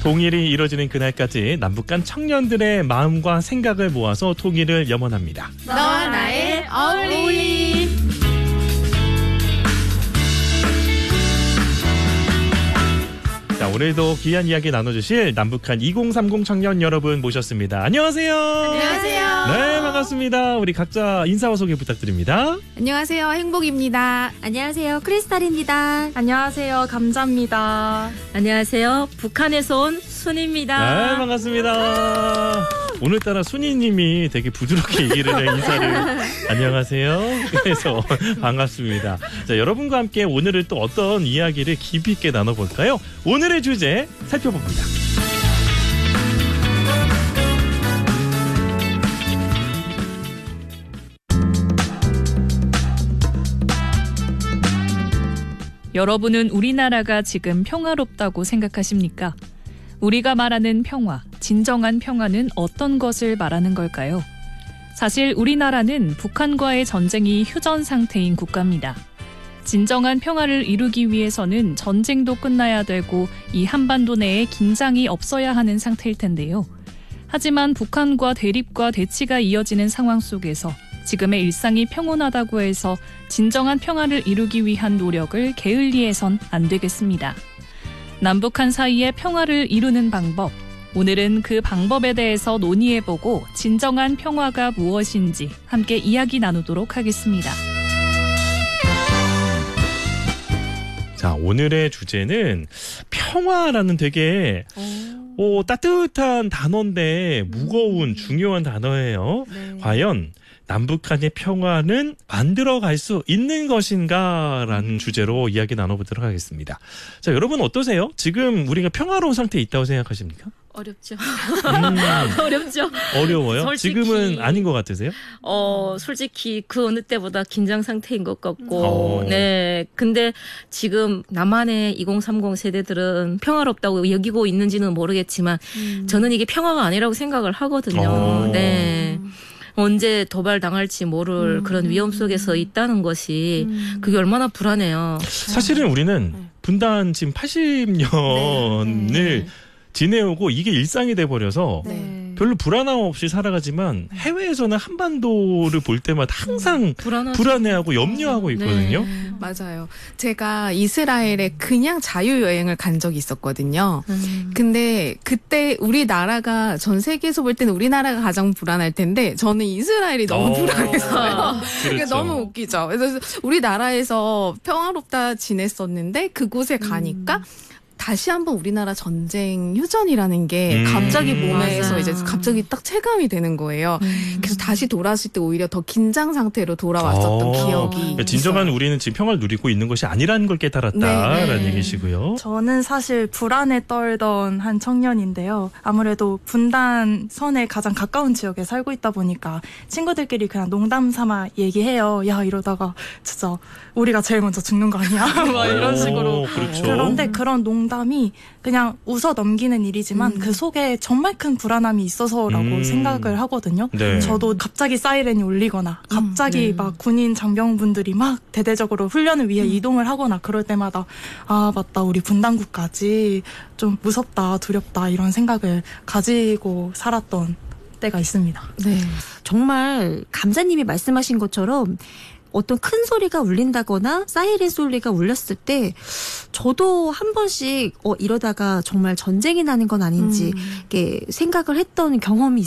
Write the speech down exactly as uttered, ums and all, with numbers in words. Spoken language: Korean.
통일이 이뤄지는 그날까지 남북 간 청년들의 마음과 생각을 모아서 통일을 염원합니다. 너와 나의 어울림. 자, 오늘도 귀한 이야기 나눠주실 남북한 이공삼공 청년 여러분 모셨습니다. 안녕하세요. 안녕하세요. 네, 반갑습니다. 우리 각자 인사와 소개 부탁드립니다. 안녕하세요. 행복입니다. 안녕하세요. 크리스탈입니다. 안녕하세요. 감자입니다. 안녕하세요. 북한에서 온 순입니다. 네, 반갑습니다. 오늘따라 순이님이 되게 부드럽게 얘기를 해 인사를 안녕하세요. 그래서 반갑습니다. 자, 여러분과 함께 오늘은 또 어떤 이야기를 깊이 있게 나눠볼까요? 오늘의 주제 살펴봅니다. 여러분은 우리나라가 지금 평화롭다고 생각하십니까? 우리가 말하는 평화, 진정한 평화는 어떤 것을 말하는 걸까요? 사실 우리나라는 북한과의 전쟁이 휴전 상태인 국가입니다. 진정한 평화를 이루기 위해서는 전쟁도 끝나야 되고 이 한반도 내에 긴장이 없어야 하는 상태일 텐데요. 하지만 북한과 대립과 대치가 이어지는 상황 속에서 지금의 일상이 평온하다고 해서 진정한 평화를 이루기 위한 노력을 게을리해선 안 되겠습니다. 남북한 사이의 평화를 이루는 방법, 오늘은 그 방법에 대해서 논의해보고 진정한 평화가 무엇인지 함께 이야기 나누도록 하겠습니다. 자, 오늘의 주제는 평화라는 되게 오, 따뜻한 단어인데 무거운 중요한 단어예요. 네. 과연 남북한의 평화는 만들어갈 수 있는 것인가라는 주제로 이야기 나눠보도록 하겠습니다. 자, 여러분 어떠세요? 지금 우리가 평화로운 상태에 있다고 생각하십니까? 어렵죠. 음, 어렵죠. 어려워요? 솔직히, 지금은 아닌 것 같으세요? 어, 솔직히 그 어느 때보다 긴장 상태인 것 같고, 어. 네. 근데 지금 남한의 이공삼공 세대들은 평화롭다고 여기고 있는지는 모르겠지만, 음. 저는 이게 평화가 아니라고 생각을 하거든요. 어. 네. 언제 도발당할지 모를 음. 그런 위험 속에서 있다는 것이 음. 그게 얼마나 불안해요. 사실은 우리는 분단 지금 팔십 년을 네. 지내오고 이게 일상이 돼버려서 네. 별로 불안함 없이 살아가지만 해외에서는 한반도를 볼 때마다 항상 불안하죠. 불안해하고 염려하고 있거든요. 네. 맞아요. 제가 이스라엘에 그냥 자유여행을 간 적이 있었거든요. 음. 근데 그때 우리나라가 전 세계에서 볼 때는 우리나라가 가장 불안할 텐데 저는 이스라엘이 너무 어. 불안했어요. 그게 그렇죠. 너무 웃기죠. 그래서 우리나라에서 평화롭다 지냈었는데 그곳에 가니까 음. 다시 한번 우리나라 전쟁 휴전이라는 게 음. 갑자기 몸에서 맞아요. 이제 갑자기 딱 체감이 되는 거예요. 음. 그래서 다시 돌아왔을 때 오히려 더 긴장 상태로 돌아왔었던 어. 기억이 그러니까 진정한 있어요. 우리는 지금 평화를 누리고 있는 것이 아니라는 걸 깨달았다라는 네, 네. 얘기시고요. 저는 사실 불안에 떨던 한 청년인데요. 아무래도 분단 선에 가장 가까운 지역에 살고 있다 보니까 친구들끼리 그냥 농담 삼아 얘기해요. 야, 이러다가 진짜 우리가 제일 먼저 죽는 거 아니야? 막 이런 식으로. 오, 그렇죠. 그런데 그런 농담이 그냥 웃어 넘기는 일이지만 음. 그 속에 정말 큰 불안함이 있어서라고 음. 생각을 하거든요. 네. 저도 갑자기 사이렌이 울리거나 갑자기 음. 막 군인 장병분들이 막 대대적으로 훈련을 위해 음. 이동을 하거나 그럴 때마다 아 맞다 우리 분단국까지 좀 무섭다 두렵다 이런 생각을 가지고 살았던 때가 있습니다. 네. 정말 감자님이 말씀하신 것처럼 어떤 큰 소리가 울린다거나 사이렌 소리가 울렸을 때 저도 한 번씩 어 이러다가 정말 전쟁이 나는 건 아닌지 음. 이렇게 생각을 했던 경험이